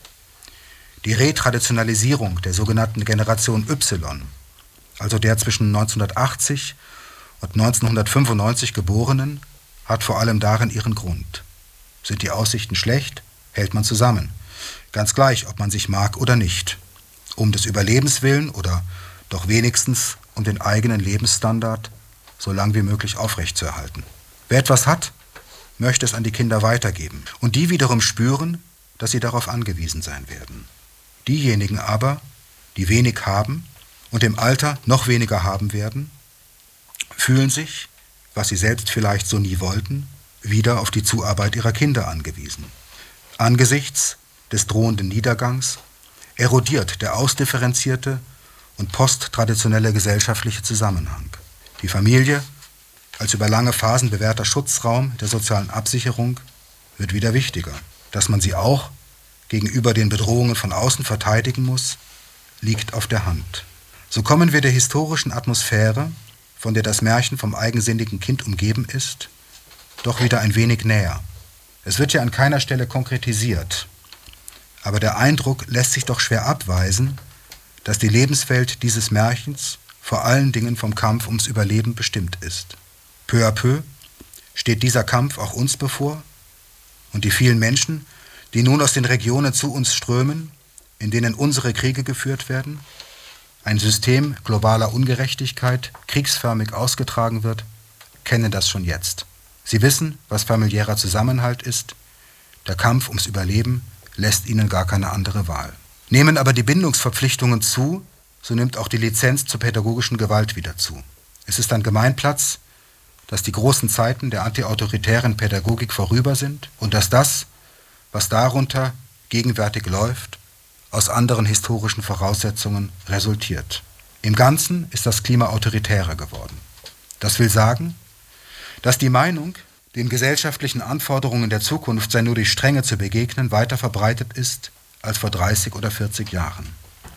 S1: Die Retraditionalisierung der sogenannten Generation Y, also der zwischen neunzehnhundertachtzig und neunzehnhundertfünfundneunzig Geborenen, hat vor allem darin ihren Grund. Sind die Aussichten schlecht, hält man zusammen. Ganz gleich, ob man sich mag oder nicht. Um des Überlebens willen oder doch wenigstens um den eigenen Lebensstandard so lang wie möglich aufrechtzuerhalten. Wer etwas hat, möchte es an die Kinder weitergeben. Und die wiederum spüren, dass sie darauf angewiesen sein werden. Diejenigen aber, die wenig haben und im Alter noch weniger haben werden, fühlen sich, was sie selbst vielleicht so nie wollten, wieder auf die Zuarbeit ihrer Kinder angewiesen. Angesichts des drohenden Niedergangs erodiert der ausdifferenzierte und posttraditionelle gesellschaftliche Zusammenhang. Die Familie, als über lange Phasen bewährter Schutzraum der sozialen Absicherung, wird wieder wichtiger. Dass man sie auch gegenüber den Bedrohungen von außen verteidigen muss, liegt auf der Hand. So kommen wir der historischen Atmosphäre, von der das Märchen vom eigensinnigen Kind umgeben ist, doch wieder ein wenig näher. Es wird ja an keiner Stelle konkretisiert, aber der Eindruck lässt sich doch schwer abweisen, dass die Lebenswelt dieses Märchens vor allen Dingen vom Kampf ums Überleben bestimmt ist. Peu à peu steht dieser Kampf auch uns bevor und die vielen Menschen, die nun aus den Regionen zu uns strömen, in denen unsere Kriege geführt werden, ein System globaler Ungerechtigkeit kriegsförmig ausgetragen wird, kennen das schon jetzt. Sie wissen, was familiärer Zusammenhalt ist. Der Kampf ums Überleben lässt ihnen gar keine andere Wahl. Nehmen aber die Bindungsverpflichtungen zu, so nimmt auch die Lizenz zur pädagogischen Gewalt wieder zu. Es ist ein Gemeinplatz, dass die großen Zeiten der antiautoritären Pädagogik vorüber sind und dass das, was darunter gegenwärtig läuft, aus anderen historischen Voraussetzungen resultiert. Im Ganzen ist das Klima autoritärer geworden. Das will sagen, dass die Meinung, den gesellschaftlichen Anforderungen der Zukunft sei nur durch Strenge zu begegnen, weiter verbreitet ist als vor dreißig oder vierzig Jahren.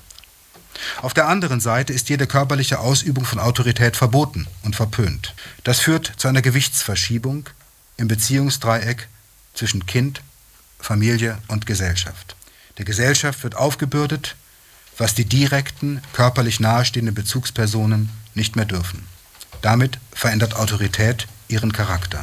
S1: Auf der anderen Seite ist jede körperliche Ausübung von Autorität verboten und verpönt. Das führt zu einer Gewichtsverschiebung im Beziehungsdreieck zwischen Kind, Familie und Gesellschaft. Der Gesellschaft wird aufgebürdet, was die direkten, körperlich nahestehenden Bezugspersonen nicht mehr dürfen. Damit verändert Autorität ihren Charakter.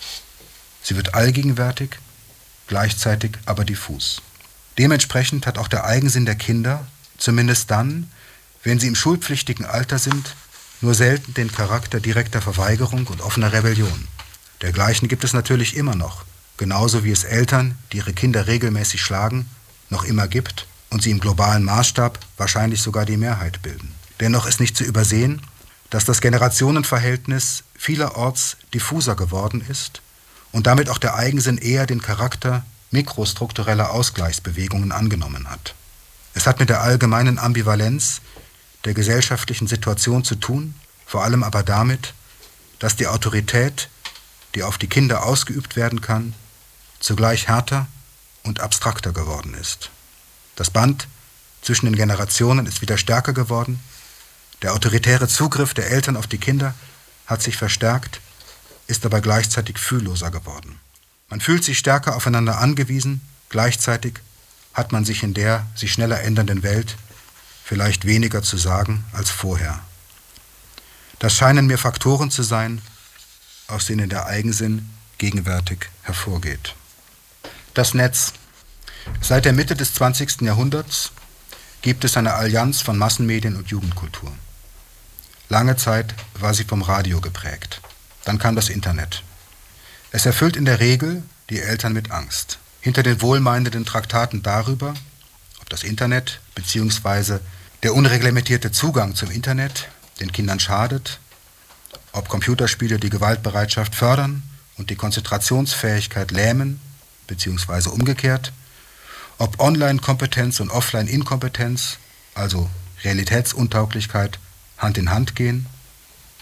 S1: Sie wird allgegenwärtig, gleichzeitig aber diffus. Dementsprechend hat auch der Eigensinn der Kinder, zumindest dann, wenn sie im schulpflichtigen Alter sind, nur selten den Charakter direkter Verweigerung und offener Rebellion. Dergleichen gibt es natürlich immer noch, genauso wie es Eltern, die ihre Kinder regelmäßig schlagen, noch immer gibt und sie im globalen Maßstab wahrscheinlich sogar die Mehrheit bilden. Dennoch ist nicht zu übersehen, dass das Generationenverhältnis vielerorts diffuser geworden ist und damit auch der Eigensinn eher den Charakter mikrostruktureller Ausgleichsbewegungen angenommen hat. Es hat mit der allgemeinen Ambivalenz der gesellschaftlichen Situation zu tun, vor allem aber damit, dass die Autorität, die auf die Kinder ausgeübt werden kann, zugleich härter und abstrakter geworden ist. Das Band zwischen den Generationen ist wieder stärker geworden. Der autoritäre Zugriff der Eltern auf die Kinder hat sich verstärkt, ist aber gleichzeitig fühlloser geworden. Man fühlt sich stärker aufeinander angewiesen, gleichzeitig hat man sich in der sich schneller ändernden Welt vielleicht weniger zu sagen als vorher. Das scheinen mir Faktoren zu sein, aus denen der Eigensinn gegenwärtig hervorgeht. Das Netz. Seit der Mitte des zwanzigsten Jahrhunderts gibt es eine Allianz von Massenmedien und Jugendkultur. Lange Zeit war sie vom Radio geprägt. Dann kam das Internet. Es erfüllt in der Regel die Eltern mit Angst. Hinter den wohlmeinenden Traktaten darüber, ob das Internet bzw. der unreglementierte Zugang zum Internet den Kindern schadet, ob Computerspiele die Gewaltbereitschaft fördern und die Konzentrationsfähigkeit lähmen, beziehungsweise umgekehrt, ob Online-Kompetenz und Offline-Inkompetenz, also Realitätsuntauglichkeit, Hand in Hand gehen,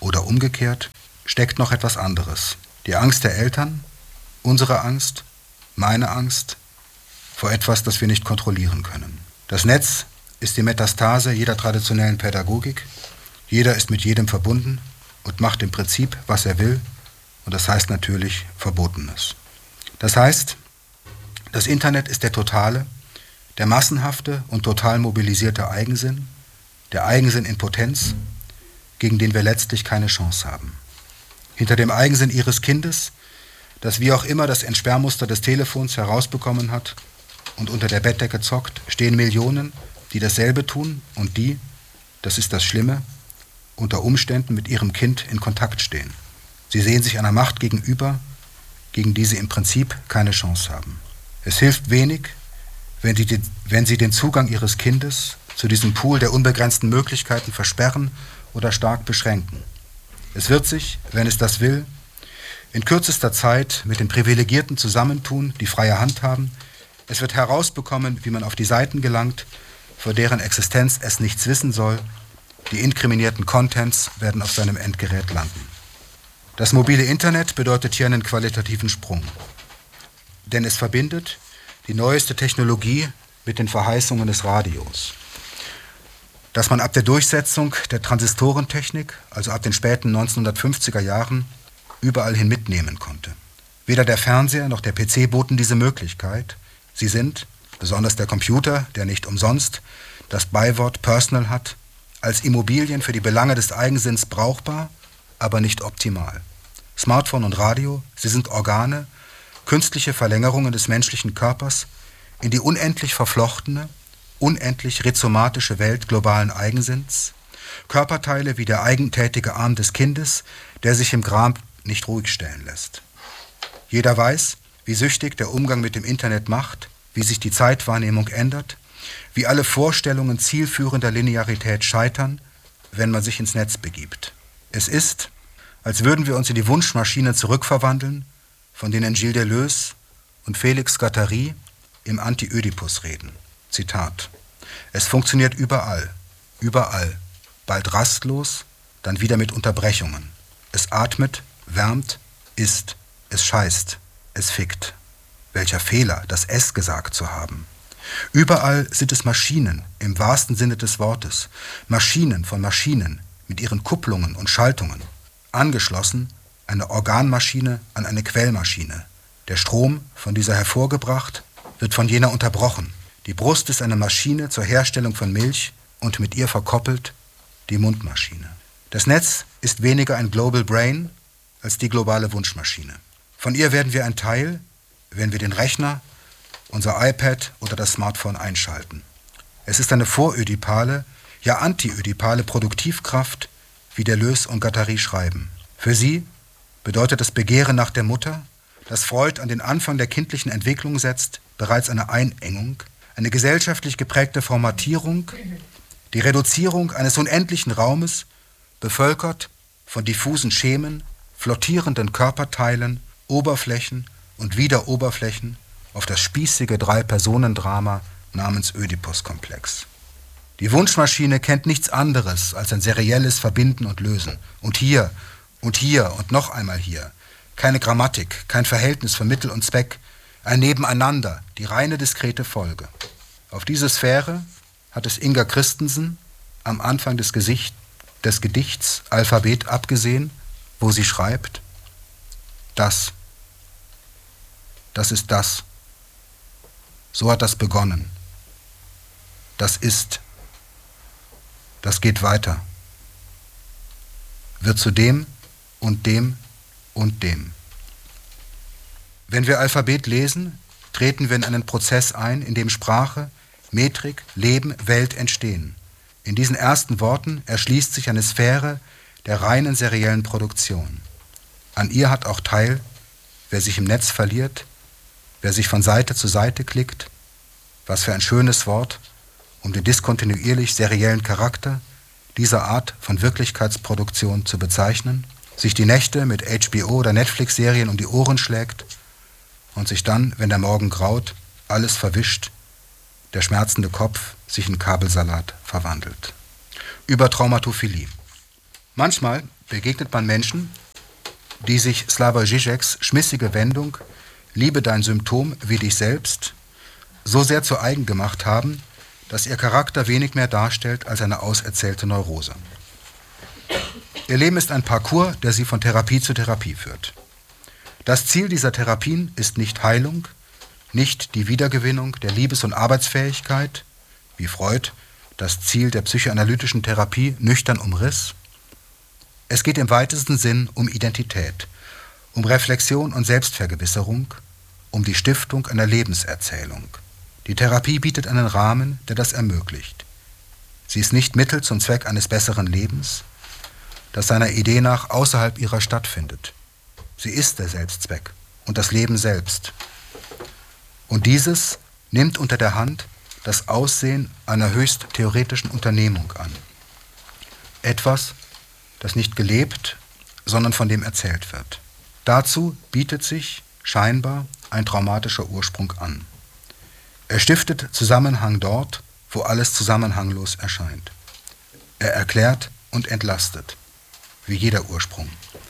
S1: oder umgekehrt, steckt noch etwas anderes. Die Angst der Eltern, unsere Angst, meine Angst vor etwas, das wir nicht kontrollieren können. Das Netz ist die Metastase jeder traditionellen Pädagogik. Jeder ist mit jedem verbunden und macht im Prinzip, was er will. Und das heißt natürlich Verbotenes. Das heißt, das Internet ist der totale, der massenhafte und total mobilisierte Eigensinn, der Eigensinn in Potenz, gegen den wir letztlich keine Chance haben. Hinter dem Eigensinn ihres Kindes, das wie auch immer das Entsperrmuster des Telefons herausbekommen hat und unter der Bettdecke zockt, stehen Millionen, die dasselbe tun und die, das ist das Schlimme, unter Umständen mit ihrem Kind in Kontakt stehen. Sie sehen sich einer Macht gegenüber, gegen die sie im Prinzip keine Chance haben. Es hilft wenig, wenn sie, die, wenn sie den Zugang ihres Kindes zu diesem Pool der unbegrenzten Möglichkeiten versperren oder stark beschränken. Es wird sich, wenn es das will, in kürzester Zeit mit den Privilegierten zusammentun, die freie Hand haben. Es wird herausbekommen, wie man auf die Seiten gelangt, vor deren Existenz es nichts wissen soll. Die inkriminierten Contents werden auf seinem Endgerät landen. Das mobile Internet bedeutet hier einen qualitativen Sprung. Denn es verbindet die neueste Technologie mit den Verheißungen des Radios. Dass man ab der Durchsetzung der Transistorentechnik, also ab den späten neunzehnhundertfünfziger Jahren, überall hin mitnehmen konnte. Weder der Fernseher noch der P C boten diese Möglichkeit. Sie sind, besonders der Computer, der nicht umsonst das Beiwort Personal hat, als Immobilien für die Belange des Eigensinns brauchbar, aber nicht optimal. Smartphone und Radio, sie sind Organe, künstliche Verlängerungen des menschlichen Körpers in die unendlich verflochtene, unendlich rhizomatische Welt globalen Eigensinns, Körperteile wie der eigentätige Arm des Kindes, der sich im Grab nicht ruhig stellen lässt. Jeder weiß, wie süchtig der Umgang mit dem Internet macht, wie sich die Zeitwahrnehmung ändert, wie alle Vorstellungen zielführender Linearität scheitern, wenn man sich ins Netz begibt. Es ist, als würden wir uns in die Wunschmaschine zurückverwandeln, von denen Gilles Deleuze und Félix Guattari im Anti-Ödipus reden. Zitat: Es funktioniert überall, überall, bald rastlos, dann wieder mit Unterbrechungen. Es atmet, wärmt, isst, es scheißt, es fickt. Welcher Fehler, das S gesagt zu haben. Überall sind es Maschinen, im wahrsten Sinne des Wortes. Maschinen von Maschinen, mit ihren Kupplungen und Schaltungen. Angeschlossen eine Organmaschine an eine Quellmaschine. Der Strom, von dieser hervorgebracht, wird von jener unterbrochen. Die Brust ist eine Maschine zur Herstellung von Milch und mit ihr verkoppelt die Mundmaschine. Das Netz ist weniger ein Global Brain als die globale Wunschmaschine. Von ihr werden wir ein Teil, wenn wir den Rechner, unser iPad oder das Smartphone einschalten. Es ist eine vorödipale, ja antiödipale Produktivkraft, wie Deleuze und Guattari schreiben. Für sie bedeutet das Begehren nach der Mutter, das Freud an den Anfang der kindlichen Entwicklung setzt, bereits eine Einengung, eine gesellschaftlich geprägte Formatierung, die Reduzierung eines unendlichen Raumes, bevölkert von diffusen Schemen, flottierenden Körperteilen, Oberflächen und wieder Oberflächen auf das spießige Drei-Personen-Drama namens Ödipus-Komplex. Die Wunschmaschine kennt nichts anderes als ein serielles Verbinden und Lösen. Und hier, und hier und noch einmal hier. Keine Grammatik, kein Verhältnis von Mittel und Zweck, ein Nebeneinander, die reine diskrete Folge. Auf diese Sphäre hat es Inga Christensen am Anfang des, Gesicht, des Gedichts Alphabet abgesehen, wo sie schreibt: Das, das ist das. So hat das begonnen. Das ist. Das geht weiter. Wird zu dem und dem und dem. Wenn wir Alphabet lesen, treten wir in einen Prozess ein, in dem Sprache, Metrik, Leben, Welt entstehen. In diesen ersten Worten erschließt sich eine Sphäre der reinen seriellen Produktion. An ihr hat auch teil, wer sich im Netz verliert, wer sich von Seite zu Seite klickt. Was für ein schönes Wort, um den diskontinuierlich seriellen Charakter dieser Art von Wirklichkeitsproduktion zu bezeichnen, sich die Nächte mit H B O oder Netflix-Serien um die Ohren schlägt und sich dann, wenn der Morgen graut, alles verwischt, der schmerzende Kopf sich in Kabelsalat verwandelt. Über Traumatophilie. Manchmal begegnet man Menschen, die sich Slavoj Žižeks schmissige Wendung »Liebe dein Symptom wie dich selbst« so sehr zu eigen gemacht haben, dass ihr Charakter wenig mehr darstellt als eine auserzählte Neurose. Ihr Leben ist ein Parcours, der sie von Therapie zu Therapie führt. Das Ziel dieser Therapien ist nicht Heilung, nicht die Wiedergewinnung der Liebes- und Arbeitsfähigkeit, wie Freud das Ziel der psychoanalytischen Therapie nüchtern umriss. Es geht im weitesten Sinn um Identität, um Reflexion und Selbstvergewisserung, um die Stiftung einer Lebenserzählung. Die Therapie bietet einen Rahmen, der das ermöglicht. Sie ist nicht Mittel zum Zweck eines besseren Lebens, das seiner Idee nach außerhalb ihrer stattfindet. Sie ist der Selbstzweck und das Leben selbst. Und dieses nimmt unter der Hand das Aussehen einer höchst theoretischen Unternehmung an. Etwas, das nicht gelebt, sondern von dem erzählt wird. Dazu bietet sich scheinbar ein traumatischer Ursprung an. Er stiftet Zusammenhang dort, wo alles zusammenhanglos erscheint. Er erklärt und entlastet, wie jeder Ursprung.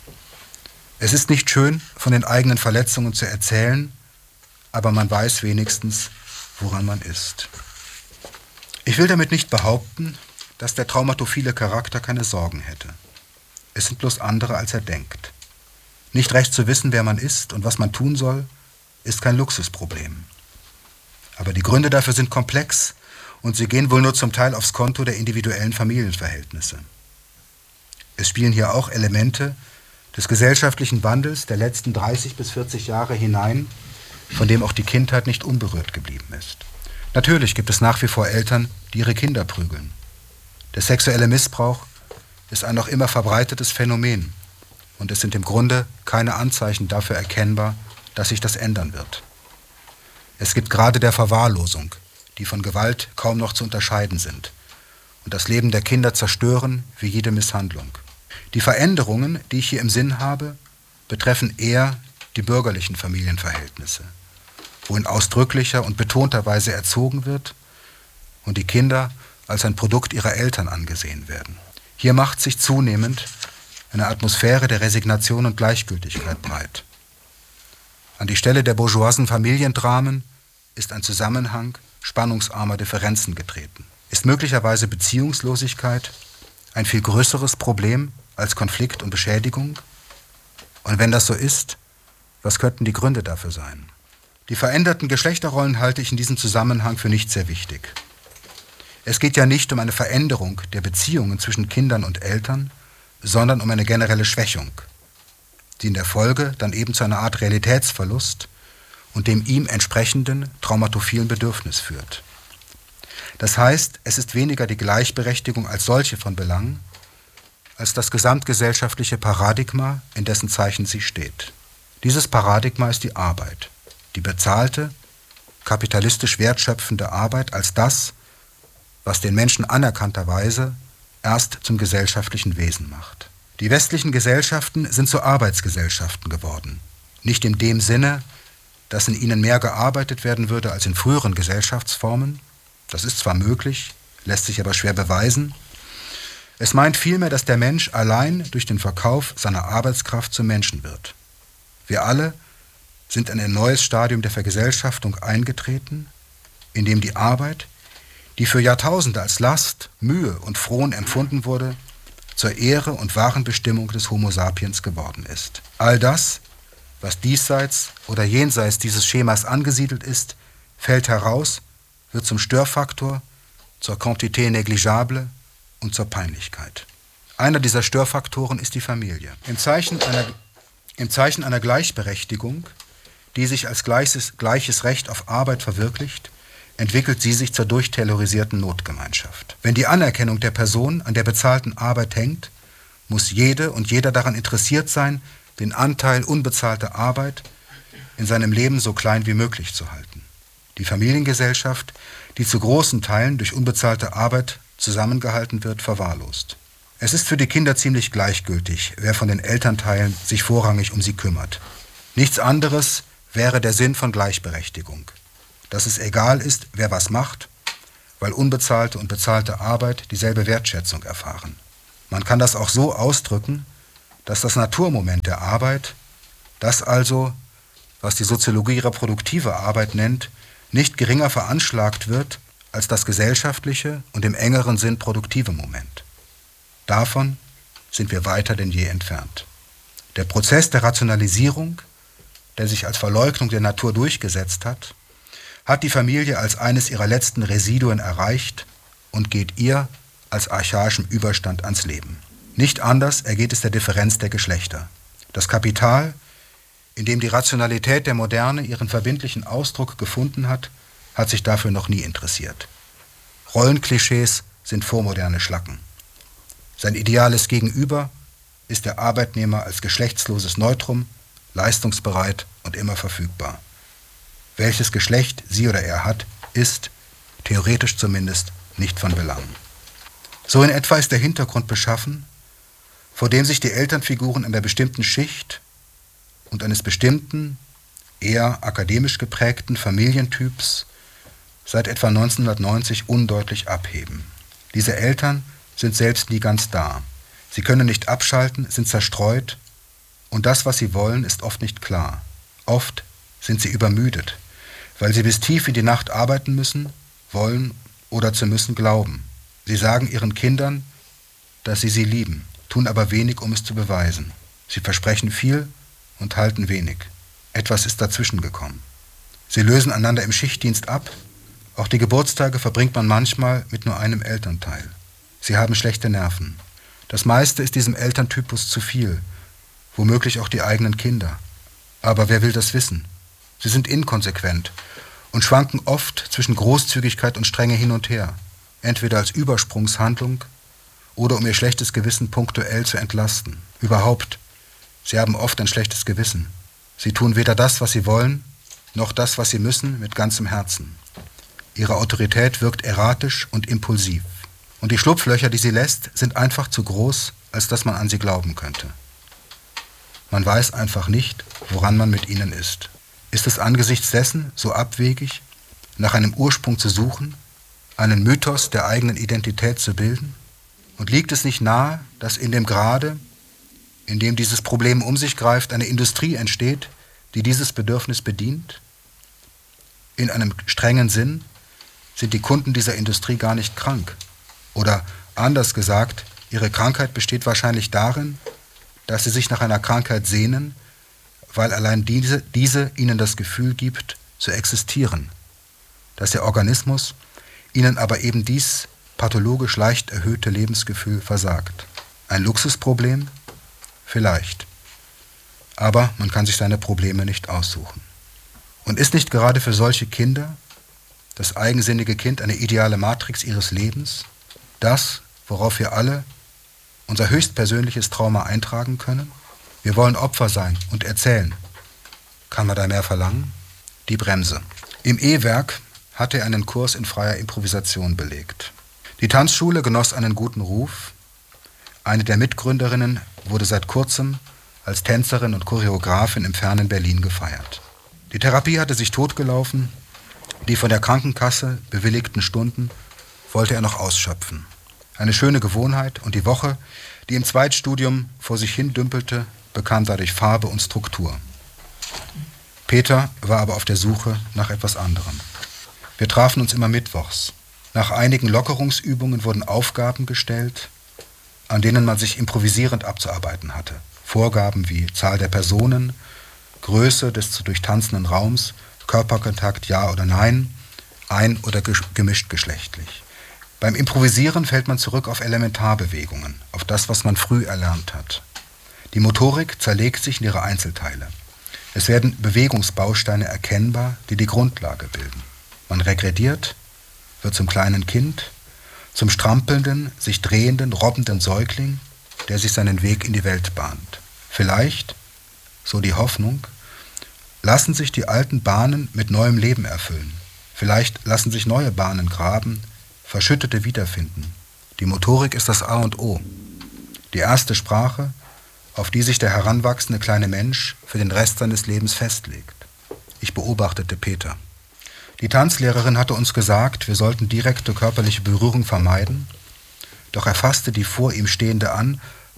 S1: Es ist nicht schön, von den eigenen Verletzungen zu erzählen, aber man weiß wenigstens, woran man ist. Ich will damit nicht behaupten, dass der traumatophile Charakter keine Sorgen hätte. Es sind bloß andere, als er denkt. Nicht recht zu wissen, wer man ist und was man tun soll, ist kein Luxusproblem. Aber die Gründe dafür sind komplex und sie gehen wohl nur zum Teil aufs Konto der individuellen Familienverhältnisse. Es spielen hier auch Elemente des gesellschaftlichen Wandels der letzten dreißig bis vierzig Jahre hinein, von dem auch die Kindheit nicht unberührt geblieben ist. Natürlich gibt es nach wie vor Eltern, die ihre Kinder prügeln. Der sexuelle Missbrauch ist ein noch immer verbreitetes Phänomen und es sind im Grunde keine Anzeichen dafür erkennbar, dass sich das ändern wird. Es gibt Grade der Verwahrlosung, die von Gewalt kaum noch zu unterscheiden sind und das Leben der Kinder zerstören wie jede Misshandlung. Die Veränderungen, die ich hier im Sinn habe, betreffen eher die bürgerlichen Familienverhältnisse, wo in ausdrücklicher und betonter Weise erzogen wird und die Kinder als ein Produkt ihrer Eltern angesehen werden. Hier macht sich zunehmend eine Atmosphäre der Resignation und Gleichgültigkeit breit. An die Stelle der bourgeoisen Familiendramen ist ein Zusammenhang spannungsarmer Differenzen getreten. Ist möglicherweise Beziehungslosigkeit ein viel größeres Problem als Konflikt und Beschädigung? Und wenn das so ist, was könnten die Gründe dafür sein? Die veränderten Geschlechterrollen halte ich in diesem Zusammenhang für nicht sehr wichtig. Es geht ja nicht um eine Veränderung der Beziehungen zwischen Kindern und Eltern, sondern um eine generelle Schwächung, die in der Folge dann eben zu einer Art Realitätsverlust und dem ihm entsprechenden traumatophilen Bedürfnis führt. Das heißt, es ist weniger die Gleichberechtigung als solche von Belang, als das gesamtgesellschaftliche Paradigma, in dessen Zeichen sie steht. Dieses Paradigma ist die Arbeit, die bezahlte, kapitalistisch wertschöpfende Arbeit als das, was den Menschen anerkannterweise erst zum gesellschaftlichen Wesen macht. Die westlichen Gesellschaften sind zu Arbeitsgesellschaften geworden. Nicht in dem Sinne, dass in ihnen mehr gearbeitet werden würde als in früheren Gesellschaftsformen. Das ist zwar möglich, lässt sich aber schwer beweisen. Es meint vielmehr, dass der Mensch allein durch den Verkauf seiner Arbeitskraft zum Menschen wird. Wir alle sind in ein neues Stadium der Vergesellschaftung eingetreten, in dem die Arbeit, die für Jahrtausende als Last, Mühe und Frohn empfunden wurde, zur Ehre und wahren Bestimmung des Homo sapiens geworden ist. All das, was diesseits oder jenseits dieses Schemas angesiedelt ist, fällt heraus, wird zum Störfaktor, zur Quantité négligeable und zur Peinlichkeit. Einer dieser Störfaktoren ist die Familie. Im Zeichen einer, im Zeichen einer Gleichberechtigung, die sich als gleiches, gleiches Recht auf Arbeit verwirklicht, entwickelt sie sich zur durchterrorisierten Notgemeinschaft. Wenn die Anerkennung der Person an der bezahlten Arbeit hängt, muss jede und jeder daran interessiert sein, den Anteil unbezahlter Arbeit in seinem Leben so klein wie möglich zu halten. Die Familiengesellschaft, die zu großen Teilen durch unbezahlte Arbeit zusammengehalten wird, verwahrlost. Es ist für die Kinder ziemlich gleichgültig, wer von den Elternteilen sich vorrangig um sie kümmert. Nichts anderes wäre der Sinn von Gleichberechtigung. Dass es egal ist, wer was macht, weil unbezahlte und bezahlte Arbeit dieselbe Wertschätzung erfahren. Man kann das auch so ausdrücken, dass das Naturmoment der Arbeit, das also, was die Soziologie reproduktive Arbeit nennt, nicht geringer veranschlagt wird als das gesellschaftliche und im engeren Sinn produktive Moment. Davon sind wir weiter denn je entfernt. Der Prozess der Rationalisierung, der sich als Verleugnung der Natur durchgesetzt hat, hat die Familie als eines ihrer letzten Residuen erreicht und geht ihr als archaischem Überstand ans Leben. Nicht anders ergeht es der Differenz der Geschlechter. Das Kapital, in dem die Rationalität der Moderne ihren verbindlichen Ausdruck gefunden hat, hat sich dafür noch nie interessiert. Rollenklischees sind vormoderne Schlacken. Sein ideales Gegenüber ist der Arbeitnehmer als geschlechtsloses Neutrum, leistungsbereit und immer verfügbar. Welches Geschlecht sie oder er hat, ist, theoretisch zumindest, nicht von Belang. So in etwa ist der Hintergrund beschaffen, vor dem sich die Elternfiguren einer bestimmten Schicht und eines bestimmten, eher akademisch geprägten Familientyps seit etwa neunzehnhundertneunzig undeutlich abheben. Diese Eltern sind selbst nie ganz da. Sie können nicht abschalten, sind zerstreut und das, was sie wollen, ist oft nicht klar. Oft sind sie übermüdet, weil sie bis tief in die Nacht arbeiten müssen, wollen oder zu müssen glauben. Sie sagen ihren Kindern, dass sie sie lieben, tun aber wenig, um es zu beweisen. Sie versprechen viel und halten wenig. Etwas ist dazwischen gekommen. Sie lösen einander im Schichtdienst ab. Auch die Geburtstage verbringt man manchmal mit nur einem Elternteil. Sie haben schlechte Nerven. Das meiste ist diesem Elterntypus zu viel, womöglich auch die eigenen Kinder. Aber wer will das wissen? Sie sind inkonsequent und schwanken oft zwischen Großzügigkeit und Strenge hin und her, entweder als Übersprungshandlung oder um ihr schlechtes Gewissen punktuell zu entlasten. Überhaupt, sie haben oft ein schlechtes Gewissen. Sie tun weder das, was sie wollen, noch das, was sie müssen, mit ganzem Herzen. Ihre Autorität wirkt erratisch und impulsiv. Und die Schlupflöcher, die sie lässt, sind einfach zu groß, als dass man an sie glauben könnte. Man weiß einfach nicht, woran man mit ihnen ist. Ist es angesichts dessen so abwegig, nach einem Ursprung zu suchen, einen Mythos der eigenen Identität zu bilden? Und liegt es nicht nahe, dass in dem Grade, in dem dieses Problem um sich greift, eine Industrie entsteht, die dieses Bedürfnis bedient? In einem strengen Sinn sind die Kunden dieser Industrie gar nicht krank. Oder anders gesagt, ihre Krankheit besteht wahrscheinlich darin, dass sie sich nach einer Krankheit sehnen, weil allein diese, diese ihnen das Gefühl gibt, zu existieren. Dass der Organismus ihnen aber eben dies pathologisch leicht erhöhte Lebensgefühl versagt. Ein Luxusproblem? Vielleicht. Aber man kann sich seine Probleme nicht aussuchen. Und ist nicht gerade für solche Kinder das eigensinnige Kind eine ideale Matrix ihres Lebens? Das, worauf wir alle unser höchstpersönliches Trauma eintragen können? Wir wollen Opfer sein und erzählen. Kann man da mehr verlangen? Die Bremse. Im E-Werk hatte er einen Kurs in freier Improvisation belegt. Die Tanzschule genoss einen guten Ruf. Eine der Mitgründerinnen wurde seit kurzem als Tänzerin und Choreografin im fernen Berlin gefeiert. Die Therapie hatte sich totgelaufen. Die von der Krankenkasse bewilligten Stunden wollte er noch ausschöpfen. Eine schöne Gewohnheit und die Woche, die im Zweitstudium vor sich hin dümpelte, bekam dadurch Farbe und Struktur. Peter war aber auf der Suche nach etwas anderem. Wir trafen uns immer mittwochs. Nach einigen Lockerungsübungen wurden Aufgaben gestellt, an denen man sich improvisierend abzuarbeiten hatte. Vorgaben wie Zahl der Personen, Größe des zu durchtanzenden Raums, Körperkontakt ja oder nein, ein- oder gemischt geschlechtlich. Beim Improvisieren fällt man zurück auf Elementarbewegungen, auf das, was man früh erlernt hat. Die Motorik zerlegt sich in ihre Einzelteile. Es werden Bewegungsbausteine erkennbar, die die Grundlage bilden. Man regrediert, wird zum kleinen Kind, zum strampelnden, sich drehenden, robbenden Säugling, der sich seinen Weg in die Welt bahnt. Vielleicht, so die Hoffnung, lassen sich die alten Bahnen mit neuem Leben erfüllen. Vielleicht lassen sich neue Bahnen graben, Verschüttete wiederfinden. Die Motorik ist das A und O. Die erste Sprache, auf die sich der heranwachsende kleine Mensch für den Rest seines Lebens festlegt. Ich beobachtete Peter. Die Tanzlehrerin hatte uns gesagt, wir sollten direkte körperliche Berührung vermeiden, doch er fasste die vor ihm Stehende an,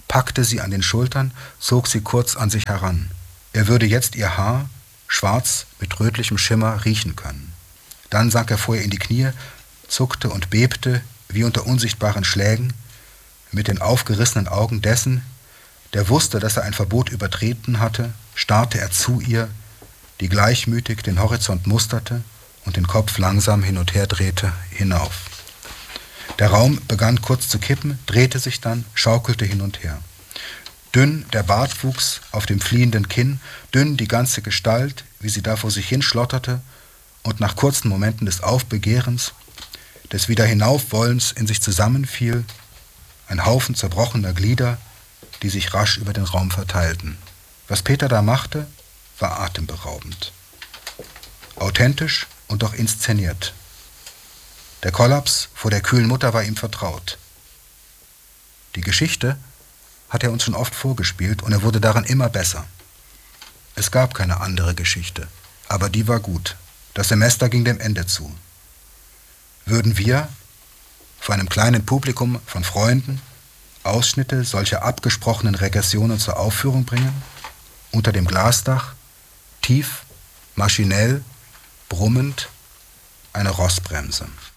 S1: packte sie an den Schultern, zog sie kurz an sich heran. Er würde jetzt ihr Haar, schwarz mit rötlichem Schimmer, riechen können. Dann sank er vor ihr in die Knie, zuckte und bebte, wie unter unsichtbaren Schlägen, mit den aufgerissenen Augen dessen, der wusste, dass er ein Verbot übertreten hatte, starrte er zu ihr, die gleichmütig den Horizont musterte und den Kopf langsam hin und her drehte, hinauf. Der Raum begann kurz zu kippen, drehte sich dann, schaukelte hin und her. Dünn der Bartwuchs auf dem fliehenden Kinn, dünn die ganze Gestalt, wie sie da vor sich hin schlotterte und nach kurzen Momenten des Aufbegehrens, des Wieder-Hinaufwollens in sich zusammenfiel, ein Haufen zerbrochener Glieder, die sich rasch über den Raum verteilten. Was Peter da machte, war atemberaubend. Authentisch und doch inszeniert. Der Kollaps vor der kühlen Mutter war ihm vertraut. Die Geschichte hat er uns schon oft vorgespielt und er wurde daran immer besser. Es gab keine andere Geschichte, aber die war gut. Das Semester ging dem Ende zu. Würden wir vor einem kleinen Publikum von Freunden Ausschnitte solcher abgesprochenen Regressionen zur Aufführung bringen? Unter dem Glasdach, tief, maschinell, brummend, eine Rossbremse.